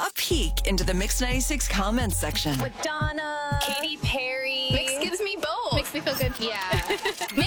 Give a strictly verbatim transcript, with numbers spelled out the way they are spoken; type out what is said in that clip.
A peek into the Mix ninety-six comments section. Madonna, Katy Perry. Mix gives me both. Makes me feel good. Yeah.